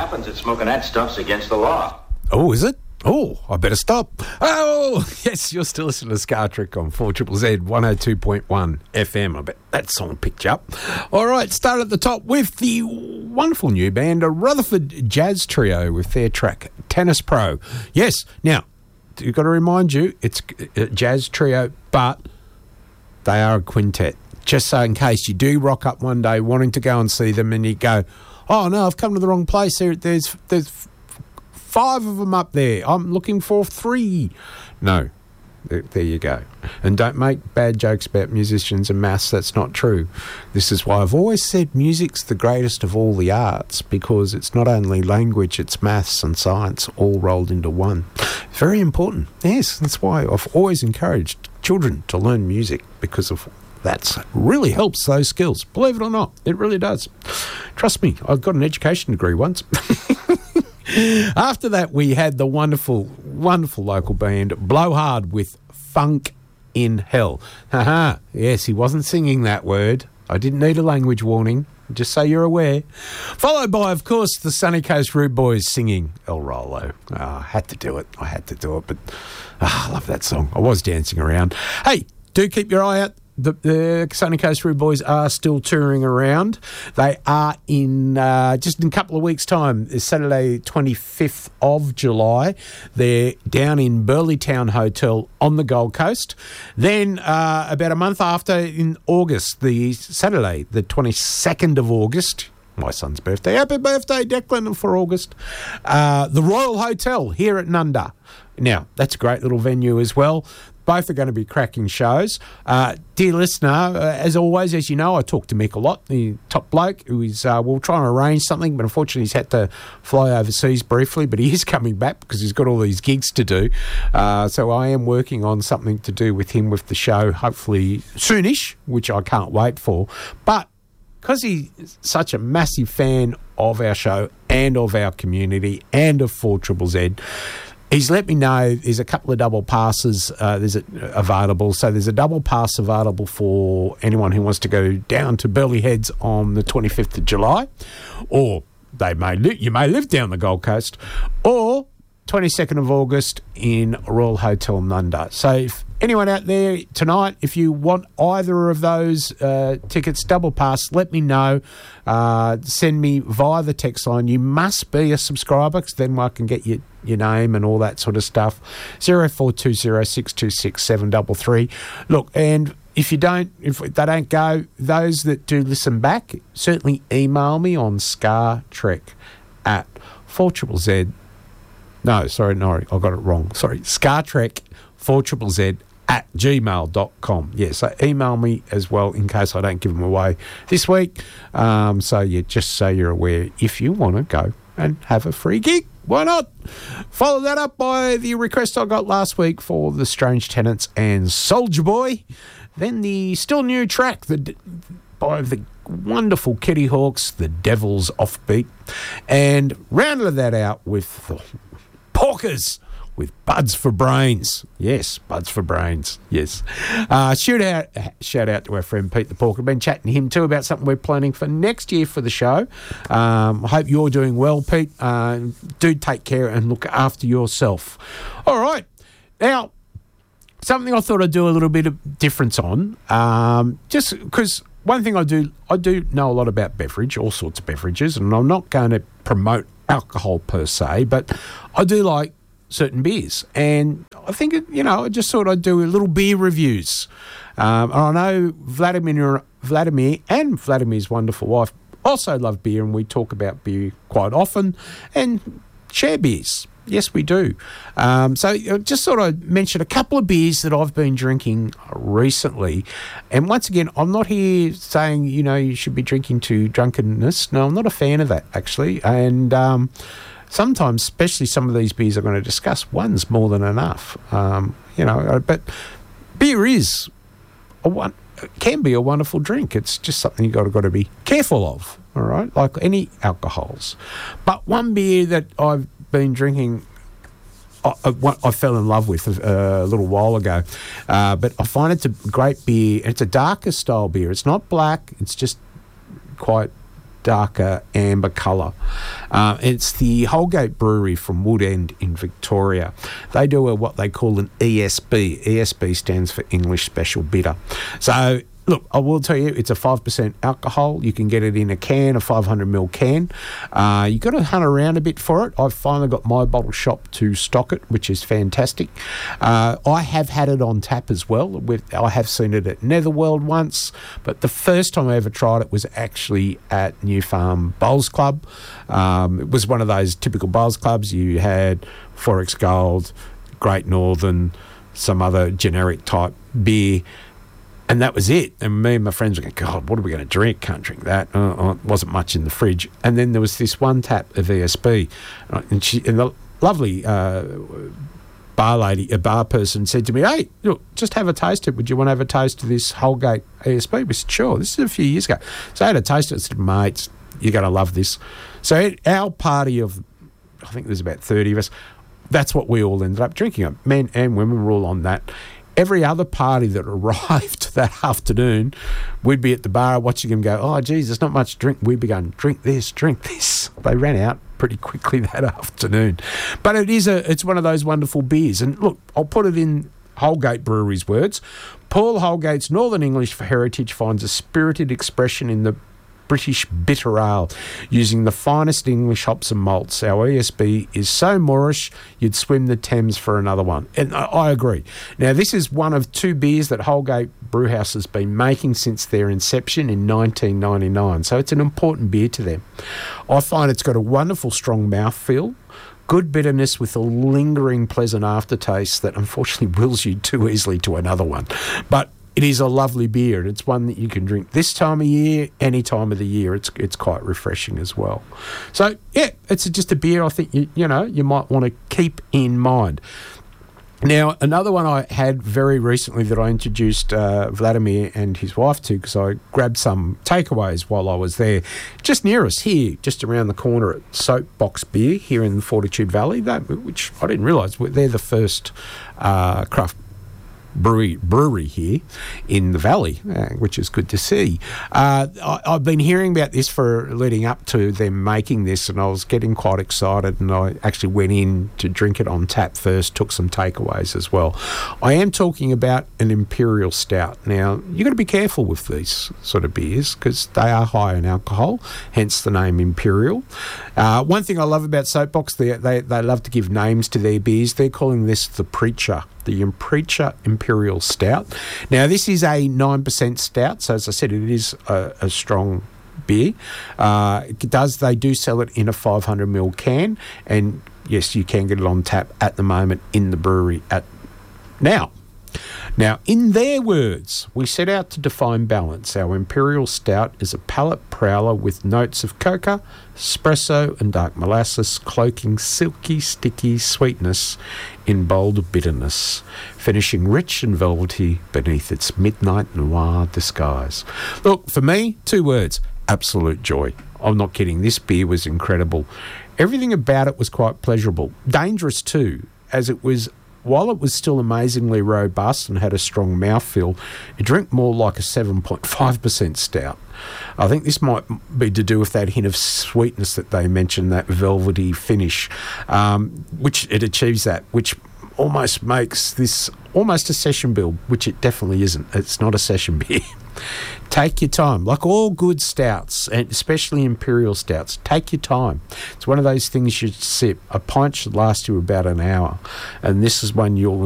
happens at smoking that stuff's against the law. Oh, is it? Oh, I better stop. Oh, yes, you're still listening to Scar Trek on 4ZZZ 102.1 FM. I bet that song picked you up. All right, start at the top with the wonderful new band, a Rutherford Jazz Trio, with their track Tennis Pro. Yes, now, you've got to remind you, it's a jazz trio, but they are a quintet. Just so in case you do rock up one day wanting to go and see them and you go, oh, no, I've come to the wrong place. There's 5 of them up there. I'm looking for 3. No, there you go. And don't make bad jokes about musicians and maths. That's not true. This is why I've always said music's the greatest of all the arts, because it's not only language, it's maths and science all rolled into one. Very important. Yes, that's why I've always encouraged children to learn music, because of that really helps those skills. Believe it or not, it really does. Trust me, I've got an education degree once. After that, we had the wonderful, wonderful local band Blowhard with Funk in Hell. Haha, yes, he wasn't singing that word. I didn't need a language warning, just so you're aware. Followed by, of course, the Sunny Coast Rude Boys singing El Rolo. I had to do it, but I love that song. I was dancing around. Hey, do keep your eye out. The Sunny Coast Rude Boys are still touring around. They are in just in a couple of weeks' time, Saturday 25th of July. They're down in Burleytown Hotel on the Gold Coast. Then about a month after, in August, the Saturday, the 22nd of August, my son's birthday. Happy birthday, Declan, for August. The Royal Hotel here at Nunda. Now, that's a great little venue as well. Both are going to be cracking shows. Dear listener, as always, as you know, I talk to Mick a lot, the top bloke, who is, we'll try and arrange something, but unfortunately he's had to fly overseas briefly, but he is coming back because he's got all these gigs to do. So I am working on something to do with him with the show, hopefully soonish, which I can't wait for. But because he's such a massive fan of our show and of our community and of 4ZZZ, he's let me know there's a couple of double passes available. So there's a double pass available for anyone who wants to go down to Burleigh Heads on the 25th of July. Or you may live down the Gold Coast. Or 22nd of August in Royal Hotel Nunda. So if anyone out there tonight, if you want either of those tickets, double pass, let me know. Send me via the text line. You must be a subscriber, because then I can get your name and all that sort of stuff. 0420626733. Look, and if they don't go, those that do listen back, certainly email me on ScarTrek@4ZZZ. No, I got it wrong. Sorry, ScarTrek4ZZZ@gmail.com. Yeah, so email me as well in case I don't give them away this week. So, yeah, just so you're aware, if you want to go and have a free gig, why not? Follow that up by the request I got last week for the Strange Tenants and Soldier Boy. Then the still new track by the wonderful Kitty Hawks, The Devil's Offbeat. And rounded that out with the Porkers with Buds for Brains. Yes, Buds for Brains. Yes. Shout out to our friend Pete the Porker. Been chatting to him too about something we're planning for next year for the show. I hope you're doing well, Pete. Do take care and look after yourself. All right. Now, something I thought I'd do a little bit of difference on, just because one thing I do know a lot about beverage, all sorts of beverages, and I'm not going to promote alcohol per se, but I do like certain beers. And I think, I just thought I'd do a little beer reviews. And I know Vladimir and Vladimir's wonderful wife also love beer, and we talk about beer quite often and share beers. Yes, we do. So I just thought I'd mention a couple of beers that I've been drinking recently. And once again, I'm not here saying, you should be drinking to drunkenness. No, I'm not a fan of that, actually. And sometimes, especially some of these beers I'm going to discuss, one's more than enough. But beer can be a wonderful drink. It's just something you've got to be careful of, all right, like any alcohols. But one beer that I've been drinking, I fell in love with a little while ago, but I find it's a great beer. It's a darker style beer. It's not black. It's just quite darker amber colour. It's the Holgate Brewery from Wood End in Victoria. They do what they call an ESB. ESB stands for English Special Bitter. So, look, I will tell you, it's a 5% alcohol. You can get it in a can, a 500ml can. You've got to hunt around a bit for it. I've finally got my bottle shop to stock it, which is fantastic. I have had it on tap as well. I have seen it at Netherworld once, but the first time I ever tried it was actually at New Farm Bowls Club. It was one of those typical bowls clubs. You had Forex Gold, Great Northern, some other generic type beer, and that was it. And me and my friends were going, God, what are we going to drink? Can't drink that. Wasn't much in the fridge. And then there was this one tap of ESB. And the lovely bar person said to me, hey, look, just have a taste of it. Would you want to have a taste of this Holgate ESB? We said, sure. This is a few years ago. So I had a taste of it. I said, mates, you're going to love this. So our party of, I think there's about 30 of us, that's what we all ended up drinking. Men and women were all on that. Every other party that arrived that afternoon, we'd be at the bar watching them go, oh, geez, there's not much to drink. We'd be going, drink this, drink this. They ran out pretty quickly that afternoon. But it's one of those wonderful beers. And look, I'll put it in Holgate Brewery's words. Paul Holgate's Northern English heritage finds a spirited expression in the British bitter ale, using the finest English hops and malts. Our ESB is so moorish, you'd swim the Thames for another one. And I agree. Now, this is one of two beers that Holgate Brewhouse has been making since their inception in 1999, so it's an important beer to them. I find it's got a wonderful, strong mouthfeel, good bitterness with a lingering, pleasant aftertaste that unfortunately wills you too easily to another one. But it is a lovely beer, and it's one that you can drink this time of year, any time of the year. It's quite refreshing as well. So, yeah, it's just a beer I think you might want to keep in mind. Now, another one I had very recently that I introduced Vladimir and his wife to, because I grabbed some takeaways while I was there, just near us here, just around the corner at Soapbox Beer here in the Fortitude Valley, which I didn't realise they're the first craft brewery here in the valley, which is good to see. I've been hearing about this for leading up to them making this, and I was getting quite excited, and I actually went in to drink it on tap first, took some takeaways as well. I am talking about an Imperial Stout. Now, you've got to be careful with these sort of beers because they are high in alcohol, hence the name Imperial. One thing I love about Soapbox, they love to give names to their beers. They're calling this the Preacher. The Preacher Imperial Stout. Now, this is a 9% stout, so as I said, it is a strong beer. They do sell it in a 500ml can, and yes, you can get it on tap at the moment in the brewery now. Now, in their words, we set out to define balance. Our Imperial Stout is a palate prowler with notes of coca, espresso and dark molasses, cloaking silky, sticky sweetness in bold bitterness, finishing rich and velvety beneath its midnight noir disguise. Look, for me, 2 words, absolute joy. I'm not kidding, this beer was incredible. Everything about it was quite pleasurable. Dangerous too, as it was. While it was still amazingly robust and had a strong mouthfeel, it drank more like a 7.5% stout. I think this might be to do with that hint of sweetness that they mentioned, that velvety finish, which it achieves that, which almost makes this almost a session build, which it definitely isn't. It's not a session beer. Take your time. Like all good stouts, and especially Imperial Stouts, take your time. It's one of those things you sip. A pint should last you about an hour, and this is one you'll